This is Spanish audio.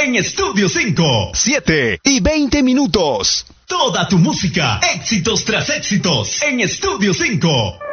en Estudio 5. 7:20. Toda tu música, éxitos tras éxitos, en Estudio 5.